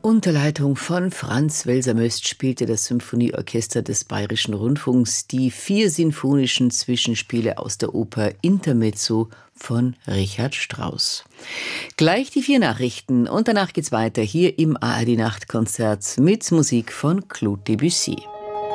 Unter Leitung von Franz Welser-Möst spielte das Symphonieorchester des Bayerischen Rundfunks die 4 sinfonischen Zwischenspiele aus der Oper Intermezzo von Richard Strauss. Gleich die 4 Nachrichten und danach geht's weiter hier im ARD Nachtkonzert mit Musik von Claude Debussy.